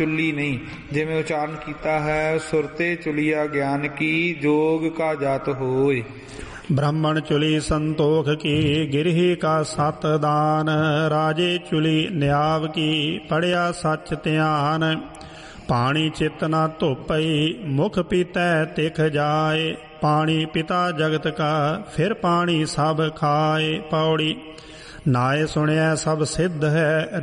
ਚੁੱਲੀ ਨਹੀਂ, ਜਿਵੇਂ ਉਚਾਰਨ ਕੀਤਾ ਹੈ ਸੁਰਤੇ ਚੁਲੀਆ ਗਿਆਨ ਕੀ ਜੋਗ ਕਾ ਜਤ ਹੋਏ। ब्राह्मण चुली संतोख की गिरही का सत दान, राजे चुली न्याव की पढ़िया सच ध्यान। पानी चित न धोपई मुख पीतै तिख जाए, पानी पिता जगत का फिर पानी सब खाए। पौड़ी नाए सुनिया सब सिद्ध है,